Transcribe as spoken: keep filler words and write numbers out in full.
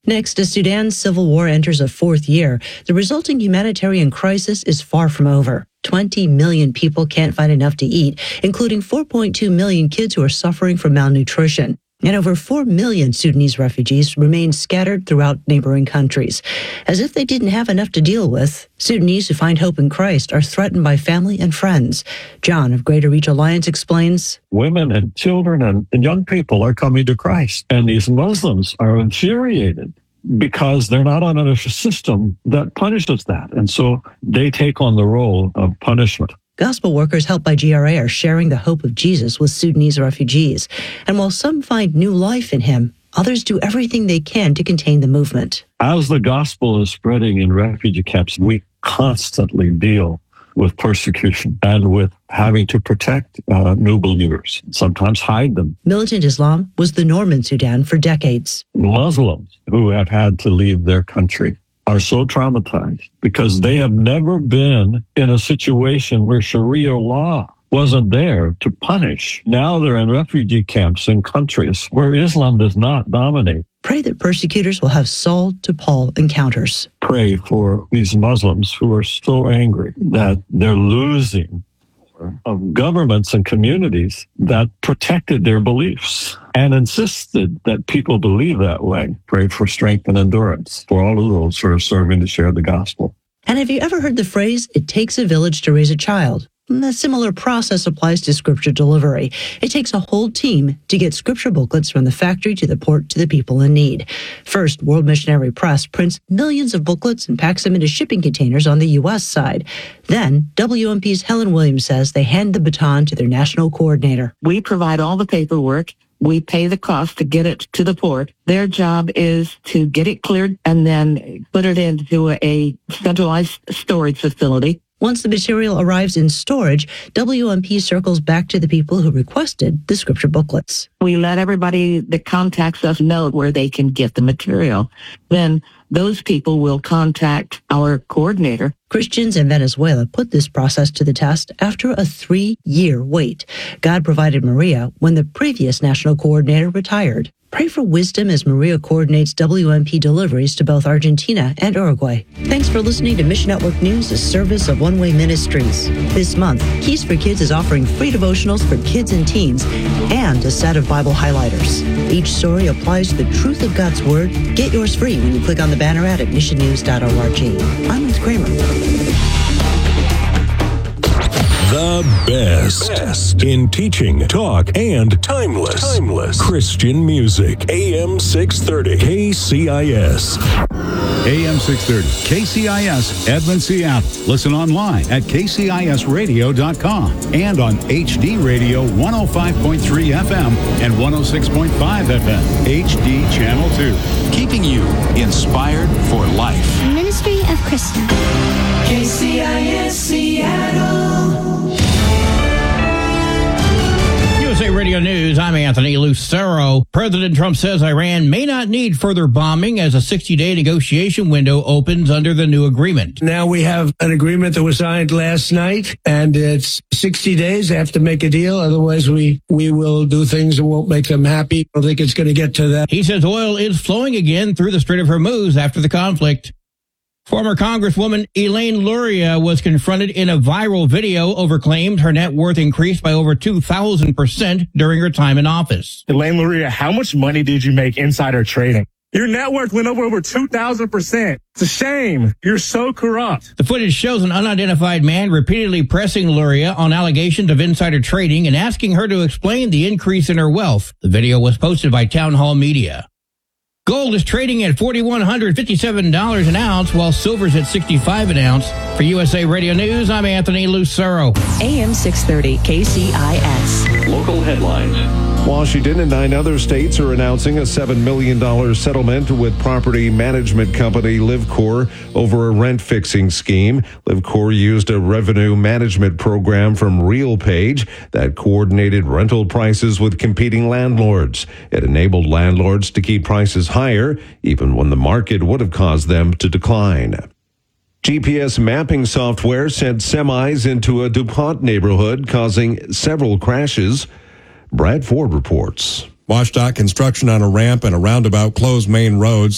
Next, as Sudan's civil war enters a fourth year, the resulting humanitarian crisis is far from over. twenty million people can't find enough to eat, including four point two million kids who are suffering from malnutrition. And over four million Sudanese refugees remain scattered throughout neighboring countries. As if they didn't have enough to deal with, Sudanese who find hope in Christ are threatened by family and friends. John of Greater Reach Alliance explains. Women and children and, and young people are coming to Christ, and these Muslims are infuriated because they're not on a system that punishes that. And so they take on the role of punishment. Gospel workers helped by G R A are sharing the hope of Jesus with Sudanese refugees. And while some find new life in him, others do everything they can to contain the movement. As the gospel is spreading in refugee camps, we constantly deal with persecution and with having to protect uh, new believers, sometimes hide them. Militant Islam was the norm in Sudan for decades. Muslims who have had to leave their country are so traumatized because they have never been in a situation where Sharia law wasn't there to punish. Now they're in refugee camps in countries where Islam does not dominate. Pray that persecutors will have Saul to Paul encounters. Pray for these Muslims who are so angry that they're losing of governments and communities that protected their beliefs and insisted that people believe that way. Pray for strength and endurance for all of those who are serving to share the gospel. And have you ever heard the phrase, it takes a village to raise a child? A similar process applies to scripture delivery. It takes a whole team to get scripture booklets from the factory to the port to the people in need. First, World Missionary Press prints millions of booklets and packs them into shipping containers on the U S side. Then, W M P's Helen Williams says they hand the baton to their national coordinator. We provide all the paperwork. We pay the cost to get it to the port. Their job is to get it cleared and then put it into a centralized storage facility. Once the material arrives in storage, W M P circles back to the people who requested the scripture booklets. We let everybody that contacts us know where they can get the material. Then those people will contact our coordinator. Christians in Venezuela put this process to the test after a three-year wait. God provided Maria when the previous national coordinator retired. Pray for wisdom as Maria coordinates W M P deliveries to both Argentina and Uruguay. Thanks for listening to Mission Network News, a service of One Way Ministries. This month, Keys for Kids is offering free devotionals for kids and teens and a set of Bible highlighters. Each story applies to the truth of God's Word. Get yours free when you click on the banner ad at mission news dot org. I'm Ruth Kramer. The best. best in teaching, talk, and timeless, timeless Christian music. A M six thirty K C I S. A M six thirty K C I S, Edmond, Seattle. Listen online at k c i s radio dot com and on H D Radio one oh five point three F M and one oh six point five F M. H D Channel two. Keeping you inspired for life. Ministry of Christian. K C I S Seattle. U S A Radio News, I'm Anthony Lucero. President Trump says Iran may not need further bombing as a sixty-day negotiation window opens under the new agreement. Now we have an agreement that was signed last night, and it's sixty days. They have to make a deal. Otherwise, we, we will do things that won't make them happy. I don't think it's going to get to that. He says oil is flowing again through the Strait of Hormuz after the conflict. Former Congresswoman Elaine Luria was confronted in a viral video over claims her net worth increased by over two thousand percent during her time in office. Elaine Luria, how much money did you make insider trading? Your net worth went over over two thousand percent. It's a shame. You're so corrupt. The footage shows an unidentified man repeatedly pressing Luria on allegations of insider trading and asking her to explain the increase in her wealth. The video was posted by Town Hall Media. Gold is trading at four thousand one hundred fifty-seven dollars an ounce, while silver's at sixty-five dollars an ounce. For U S A Radio News, I'm Anthony Lucero. A M six thirty K C I S. Local headlines. Washington and nine other states are announcing a seven million dollars settlement with property management company LivCor over a rent-fixing scheme. LivCor used a revenue management program from RealPage that coordinated rental prices with competing landlords. It enabled landlords to keep prices higher, even when the market would have caused them to decline. G P S mapping software sent semis into a DuPont neighborhood, causing several crashes. Brad Ford reports. WashDOT construction on a ramp and a roundabout closed main roads.